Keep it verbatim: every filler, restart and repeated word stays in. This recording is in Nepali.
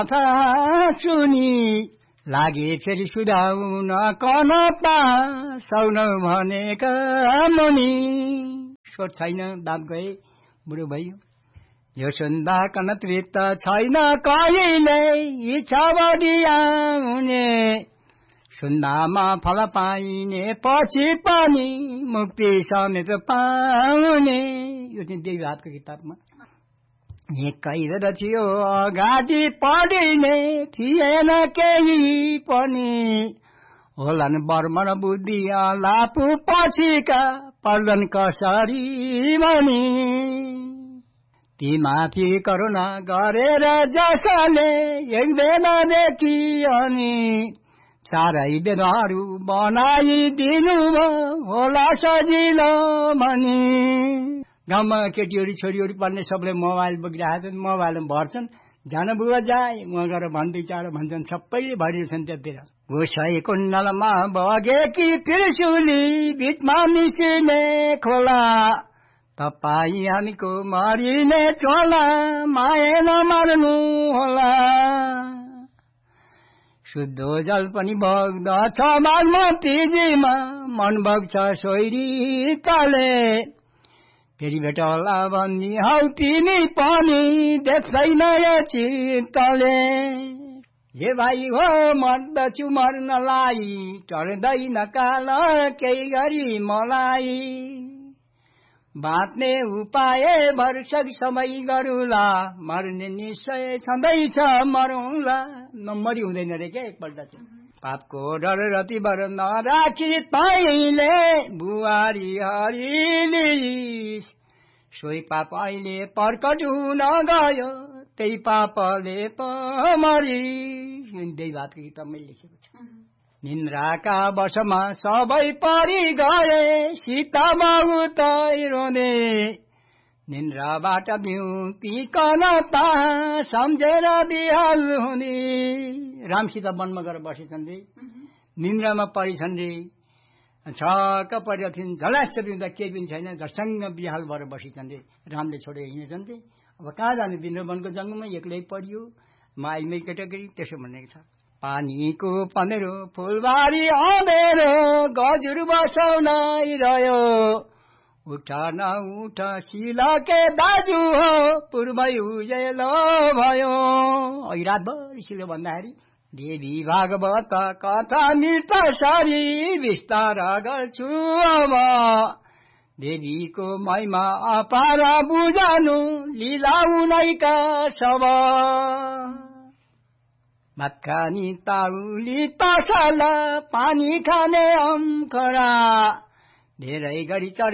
सुनि लागे फेरि सुधाउन कनपा सौन भनेका मुनि स्वर छैन दाब गए बुढो भयो यो सुन्दा कन तृप्त छैन कहिले इच्छा बढी आउने सुन्दामा फल पाइने पछि पनि मुक्ति समेत पाउने यो चाहिँ देवीहातको किताबमा एकै थियो अगाडि पढिने थिएन केही पनि होलान् बर्मण बुद्धि लापु पछिका पर्दन कसरी भनी ती माथि करुणा गरेर जसले एक बेलादेखि अनि सारै बेदहरू बनाइदिनु होला सजिलो भनी गाउँमा केटीहरू छोरीहरू पढ्ने सबले मोबाइल बोकिरहेको छन् मोबाइलमा भर्छन् जान बुवा जाए उहाँ गएर भन्दै चाँडो भन्छन् सबैले भरिन्छन् त्यतिर गोसाई कुण्डलमा बगेकी त्रिशुली बिचमा मिसिने खोला तपाईँ हामीको मरिने छोला माया नमार्नु होला शुद्ध जल पनि बग्दछ बागमतीजीमा मन बग्छ सोइरी तले फेरि भेटला भन्ने हौ तिमी पनि देख्दैन यो चित्तले हे भाइ हो मर्दछु मर्नलाई टर्दैन काल केही गरी मलाई बाँच्ने उपाय भरसक समय गरुला मर्ने निश्चय छँदैछ मरौँला नम्बरी हुँदैन रे क्या एकपल्ट चाहिँ पापको डर रति बर नराखी तैले बुहारी हरिली सोही पाप अहिले प्रकट हुन गयो त्यही पापले पमरी देवीहातको किताबमै लेखेको छ निन्द्राका वर्षमा सबै परि गए सीता बाबु तै रोने निन्द्राबाट बिउती कन ता सम्झेर बिहाल हुने राम सीता वनमा गएर बसेछन् रे निन्द्रामा परिछन् रे छक्क परेर थिइन् झलास बिउँदा केही पनि छैन झर्सँग बिहाल भएर बसिछन् रे रामले छोडेर हिँडेछन् रे अब कहाँ जाने दिन वनको जङ्गलमा एक्लै परियो माइमै केटाकेटी त्यसो भनेको छ पानीको पँधेरो फुलबारी अँधेरो गजुर बसाउन रह्यो उठा न उठ सिलके दाजु हो पूर्वै उजेलो भयो अघि रातभरि सिलो भन्दाखेरि देवी भागवत कथा मृत सरी विस्तार गर्छु अब देवीको महिमा अपार बुझानु लीला उनैका सब भात खानी ताउली तसला पानी खाने अम्खरा धेरै गरी चढे